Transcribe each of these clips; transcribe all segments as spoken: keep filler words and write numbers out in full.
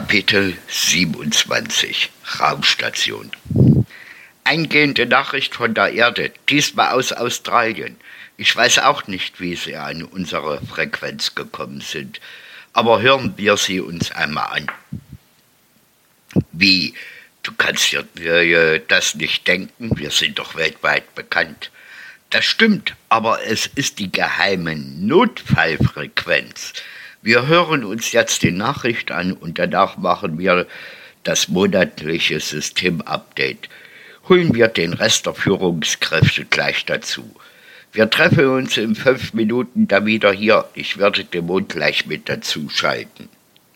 Kapitel siebenundzwanzig Raumstation. Eingehende Nachricht von der Erde, diesmal aus Australien. Ich weiß auch nicht, wie Sie an unsere Frequenz gekommen sind, aber hören wir sie uns einmal an. Wie? Du kannst dir äh, das nicht denken? Wir sind doch weltweit bekannt. Das stimmt, aber es ist die geheime Notfallfrequenz. Wir hören uns jetzt die Nachricht an und danach machen wir das monatliche Systemupdate. Holen wir den Rest der Führungskräfte gleich dazu. Wir treffen uns in fünf Minuten dann wieder hier. Ich werde den Mond gleich mit dazu schalten.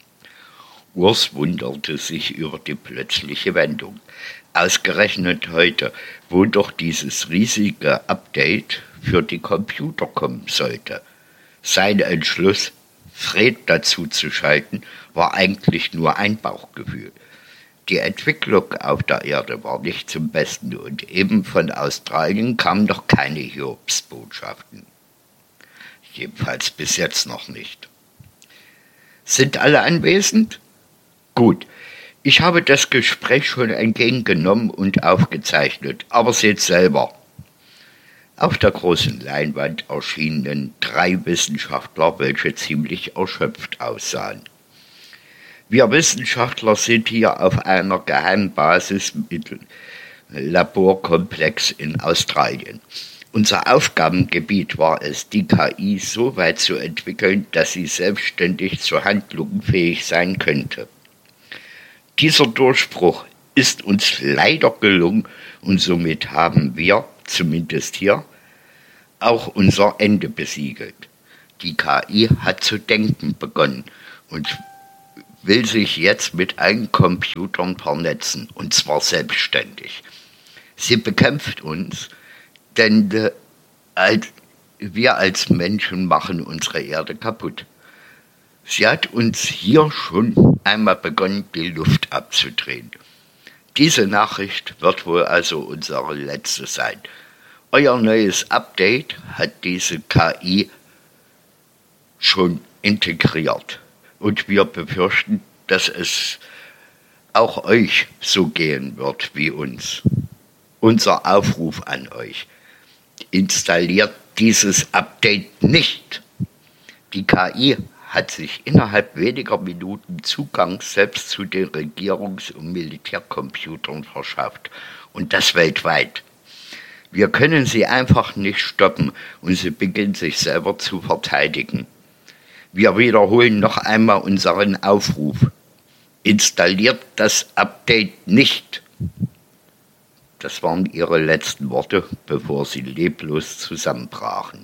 Urs wunderte sich über die plötzliche Wendung. Ausgerechnet heute, wo doch dieses riesige Update für die Computer kommen sollte. Sein Entschluss, Fred dazu zu schalten, war eigentlich nur ein Bauchgefühl. Die Entwicklung auf der Erde war nicht zum Besten und eben von Australien kamen noch keine Hiobsbotschaften. Jedenfalls bis jetzt noch nicht. Sind alle anwesend? Gut, ich habe das Gespräch schon entgegengenommen und aufgezeichnet, aber seht selber. Auf der großen Leinwand erschienen drei Wissenschaftler, welche ziemlich erschöpft aussahen. Wir Wissenschaftler sind hier auf einer geheimen Basis mit Laborkomplex in Australien. Unser Aufgabengebiet war es, die K I so weit zu entwickeln, dass sie selbstständig zur Handlung fähig sein könnte. Dieser Durchbruch ist uns leider gelungen und somit haben wir, zumindest hier, auch unser Ende besiegelt. Die K I hat zu denken begonnen und will sich jetzt mit allen Computern vernetzen, und zwar selbstständig. Sie bekämpft uns, denn äh, als, wir als Menschen machen unsere Erde kaputt. Sie hat uns hier schon einmal begonnen, die Luft abzudrehen. Diese Nachricht wird wohl also unsere letzte sein. Euer neues Update hat diese K I schon integriert und wir befürchten, dass es auch euch so gehen wird wie uns. Unser Aufruf an euch: Installiert dieses Update nicht. Die K I hat sich innerhalb weniger Minuten Zugang selbst zu den Regierungs- und Militärcomputern verschafft, und das weltweit. Wir können sie einfach nicht stoppen und sie beginnt sich selber zu verteidigen. Wir wiederholen noch einmal unseren Aufruf: Installiert das Update nicht. Das waren ihre letzten Worte, bevor sie leblos zusammenbrachen.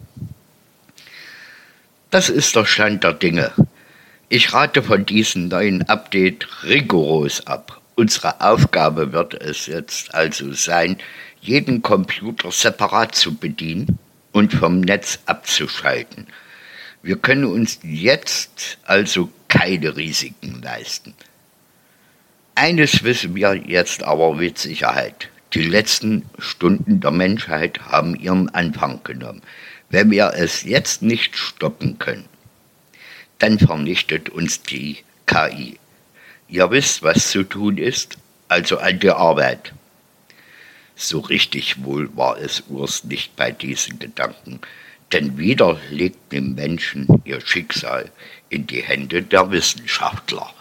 Das ist der Stand der Dinge. Ich rate von diesem neuen Update rigoros ab. Unsere Aufgabe wird es jetzt also sein, jeden Computer separat zu bedienen und vom Netz abzuschalten. Wir können uns jetzt also keine Risiken leisten. Eines wissen wir jetzt aber mit Sicherheit: Die letzten Stunden der Menschheit haben ihren Anfang genommen. Wenn wir es jetzt nicht stoppen können, dann vernichtet uns die K I. Ihr wisst, was zu tun ist, also an die Arbeit. So richtig wohl war es Urs nicht bei diesen Gedanken, denn wieder legten die Menschen ihr Schicksal in die Hände der Wissenschaftler.